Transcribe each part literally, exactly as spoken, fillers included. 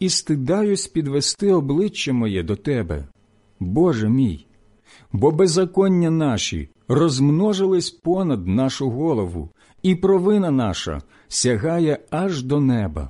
і стидаюсь підвести обличчя моє до Тебе, Боже мій, бо беззаконня наші розмножились понад нашу голову, і провина наша сягає аж до неба.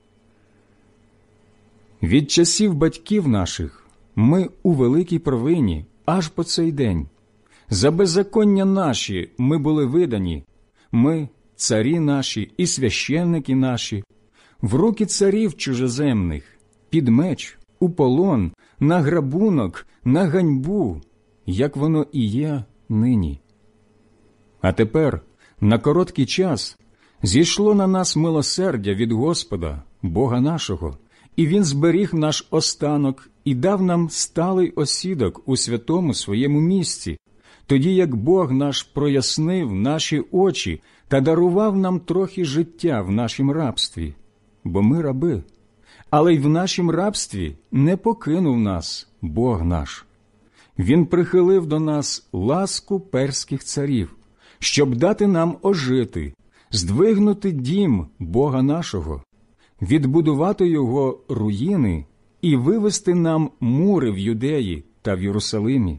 Від часів батьків наших ми у великій провині аж по цей день. За беззаконня наші ми були видані, ми, царі наші і священники наші, в руки царів чужеземних, під меч, у полон, на грабунок, на ганьбу, як воно і є нині. А тепер, на короткий час, зійшло на нас милосердя від Господа, Бога нашого, і Він зберіг наш останок і дав нам сталий осідок у святому своєму місці, тоді як Бог наш прояснив наші очі та дарував нам трохи життя в нашім рабстві, бо ми раби, але й в нашім рабстві не покинув нас Бог наш. Він прихилив до нас ласку перських царів, щоб дати нам ожити, здвигнути дім Бога нашого, відбудувати його руїни і вивести нам мури в Юдеї та в Єрусалимі.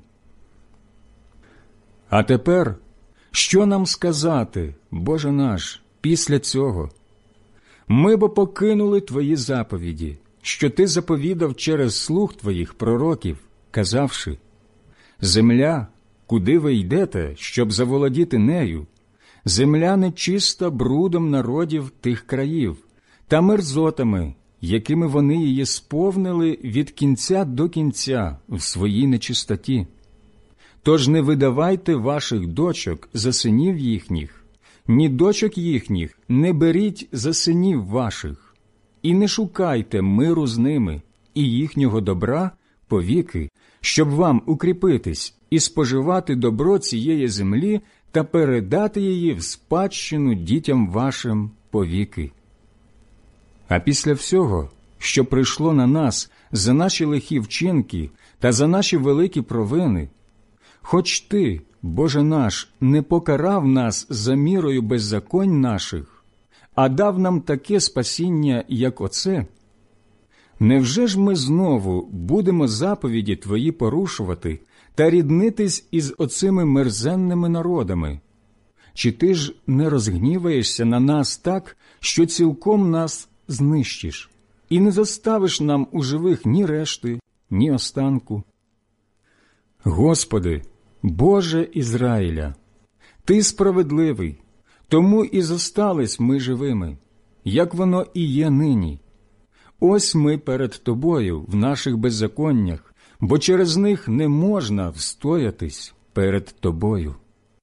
А тепер, що нам сказати, Боже наш, після цього? Ми бо покинули Твої заповіді, що Ти заповідав через слуг Твоїх пророків, казавши: «Земля, куди ви йдете, щоб заволодіти нею, земля нечиста брудом народів тих країв та мерзотами, якими вони її сповнили від кінця до кінця в своїй нечистоті. Тож не видавайте ваших дочок за синів їхніх, ні дочок їхніх не беріть за синів ваших, і не шукайте миру з ними і їхнього добра повіки, щоб вам укріпитись і споживати добро цієї землі та передати її в спадщину дітям вашим повіки. А після всього, що прийшло на нас за наші лихі вчинки та за наші великі провини, хоч Ти, Боже наш, не покарав нас за мірою беззаконь наших, а дав нам таке спасіння, як оце, невже ж ми знову будемо заповіді Твої порушувати та ріднитись із оцими мерзенними народами? Чи Ти ж не розгніваєшся на нас так, що цілком нас знищиш, і не заставиш нам у живих ні решти, ні останку? Господи, Боже Ізраїля, Ти справедливий, тому і зостались ми живими, як воно і є нині. Ось ми перед Тобою в наших беззаконнях, бо через них не можна встоятись перед Тобою».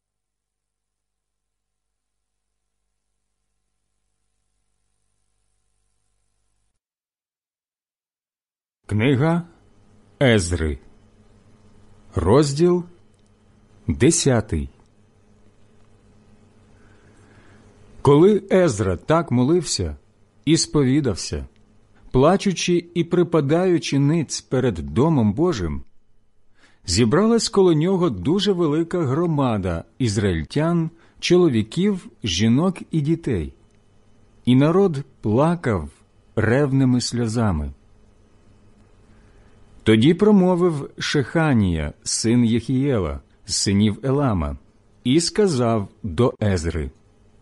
Книга Ездри, розділ десятий. Коли Ездра так молився і сповідався, плачучи і припадаючи ниць перед Домом Божим, зібралась коло нього дуже велика громада ізраїльтян, чоловіків, жінок і дітей. І народ плакав ревними сльозами. Тоді промовив Шеханія, син Єхієла, з синів Елама, і сказав до Езри: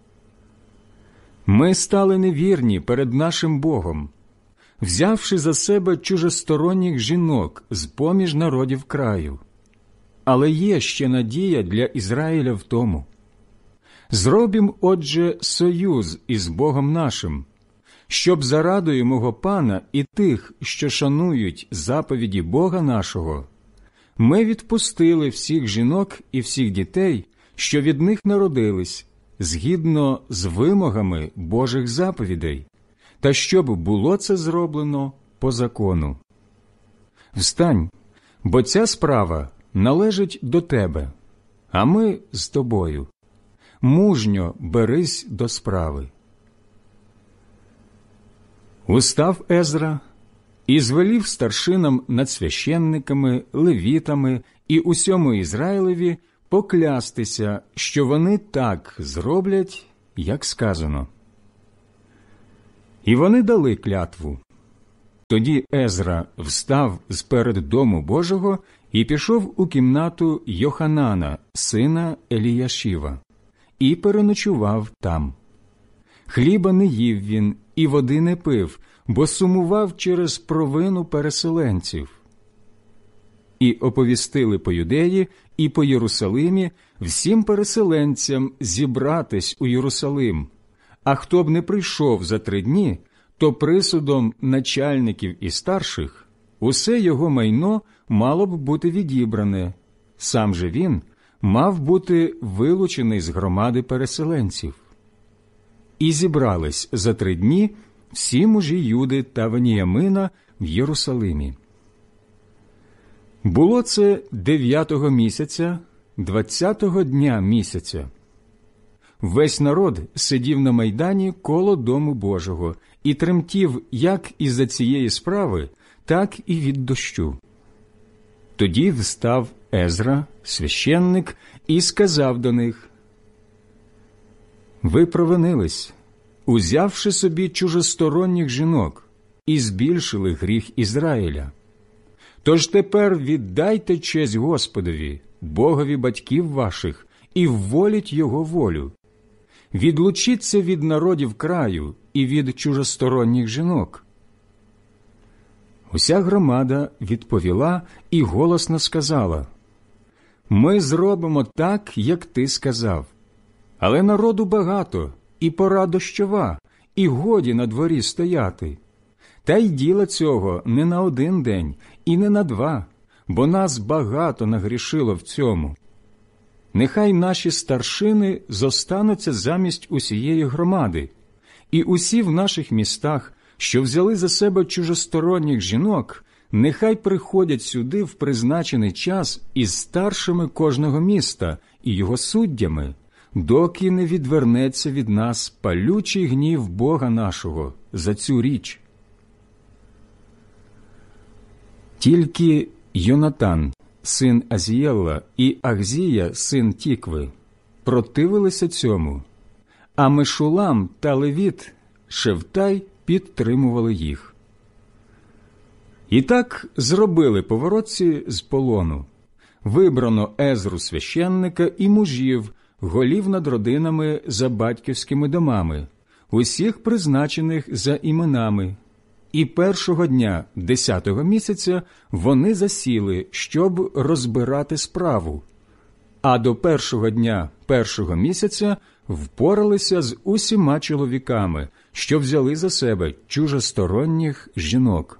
«Ми стали невірні перед нашим Богом, взявши за себе чужесторонніх жінок з-поміж народів краю. Але є ще надія для Ізраїля в тому. Зробім, отже, союз із Богом нашим, щоб за радою мого пана і тих, що шанують заповіді Бога нашого, ми відпустили всіх жінок і всіх дітей, що від них народились, згідно з вимогами Божих заповідей, та щоб було це зроблено по закону. Встань, бо ця справа належить до тебе, а ми з тобою. Мужньо берись до справи». Устав Езра і звелів старшинам над священниками, левітами і усьому Ізраїлеві поклястися, що вони так зроблять, як сказано. І вони дали клятву. Тоді Езра встав сперед дому Божого і пішов у кімнату Йоханана, сина Еліяшіва, і переночував там. Хліба не їв він і води не пив, бо сумував через провину переселенців. І оповістили по Юдеї і по Єрусалимі всім переселенцям зібратись у Єрусалим, а хто б не прийшов за три дні, то присудом начальників і старших усе його майно мало б бути відібране, сам же він мав бути вилучений з громади переселенців. І зібрались за три дні всі мужі Юди та Веніямина в Єрусалимі. Було це дев'ятого місяця, двадцятого дня місяця. Весь народ сидів на майдані коло дому Божого і тремтів як із-за цієї справи, так і від дощу. Тоді встав Езра, священник, і сказав до них: «Ви провинились, узявши собі чужосторонніх жінок, і збільшили гріх Ізраїля. Тож тепер віддайте честь Господові, Богові батьків ваших, і вволіть Його волю. Відлучіться від народів краю і від чужосторонніх жінок». Уся громада відповіла і голосно сказала: «Ми зробимо так, як ти сказав. Але народу багато, і пора дощова, і годі на дворі стояти. Та й діла цього не на один день і не на два, бо нас багато нагрішило в цьому. Нехай наші старшини зостануться замість усієї громади, і усі в наших містах, що взяли за себе чужосторонніх жінок, нехай приходять сюди в призначений час із старшими кожного міста і його суддями, доки не відвернеться від нас палючий гнів Бога нашого за цю річ». Тільки Йонатан, син Азієла, і Ахзія, син Тікви, противилися цьому, а Мешулам та Левіт, Шевтай, підтримували їх. І так зробили поворотці з полону. Вибрано Езру священника і мужів, голів над родинами за батьківськими домами, усіх призначених за іменами. І першого дня десятого місяця вони засіли, щоб розбирати справу, а до першого дня першого місяця впоралися з усіма чоловіками, що взяли за себе чужосторонніх жінок.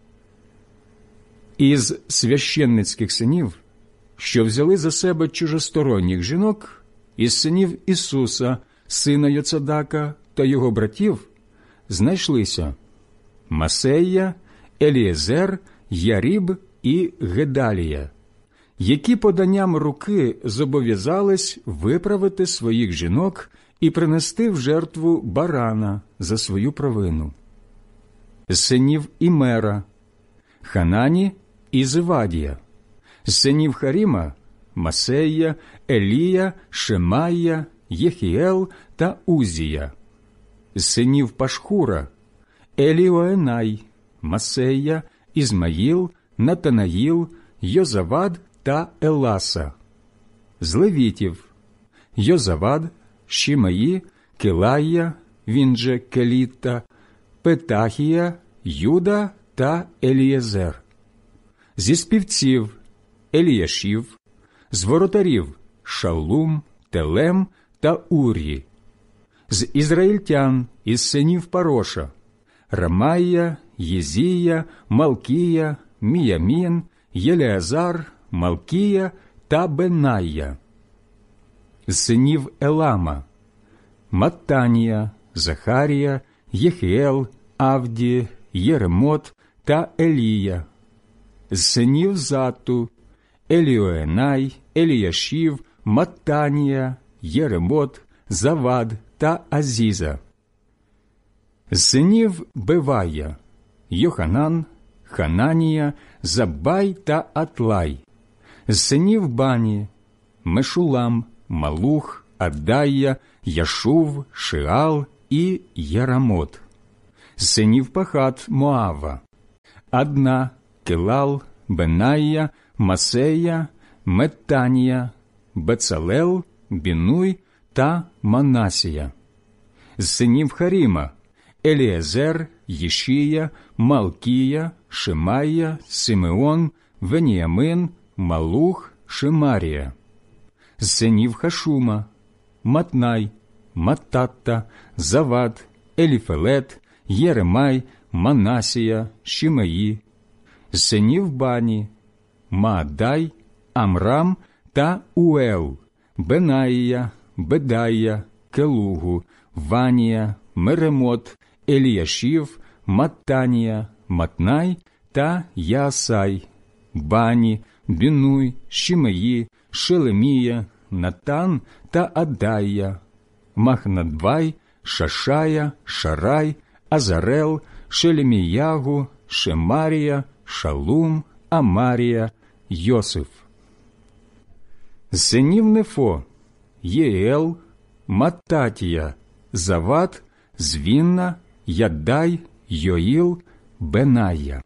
Із священницьких синів, що взяли за себе чужосторонніх жінок, із синів Ісуса, сина Йоцадака, та його братів, знайшлися Масея, Елієзер, Яріб і Гедалія, які поданням руки зобов'язались виправити своїх жінок і принести в жертву барана за свою провину. З синів Імера – Ханані і Зевадія, з синів Харіма – Масея, Елія, Шемая, Єхіел та Узія, з синів Пашхура – Еліоенай, Масея, Ізмаїл, Натанаїл, Йозавад та Еласа, з левітів – Йозавад, Шімаї, Келая, він же Келіта, Петахія, Юда та Елієзер, зі співців – Еліяшів, з воротарів – Шаллум, Телем та Ур'ї, з ізраїльтян із синів Пароша – Рамая, Єзія, Малкія, Міямін, Єлеазар, Малкія та Бенайя. З синів Елама – Маттанія, Захарія, Єхіел, Авді, Єремот та Елія. З синів Затту – Еліоенай, Еліяшів, Маттанія, Єремот, Завад та Азіза. З синів Бевая – Йоханан, Хананія, Заббай та Атлай. З синів Бані – Мешулам, Малух, Аддая, Яшув, Шиал і Ярамот. З синів Пахат Моава Адна, Килал, Бенаїя, Масея, Меттанія, Бецалел, Бінуй та Манасія. З синів Харіма – Еліезер, Єшія, Малкія, Шимая, Симеон, Веніамин, Малух, Шимарія. З синів Хашума – Матнай, Маттатта, Завад, Еліфелет, Єремай, Манасія, Шимеї. З синів Бані – Маадай, Амрам та Уел, Бенаїя, Бедая, Келугу, Ванія, Меремот, Еліяшів, Маттанія, Матнай та Яасай, Бані, Бінуй, Шимеї, Шелемія, Натан та Адая, Махнадвай, Шашая, Шарай, Азарел, Шелеміягу, Шемарія, Шалум, Амарія, Йосиф. З синів Нефо – Єел, Маттатія, Завад, Звінна, Яддай, Йоїл, Беная.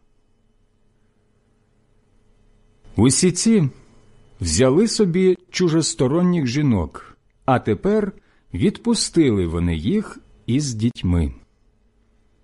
Усі ці взяли собі чужесторонніх жінок, а тепер відпустили вони їх із дітьми.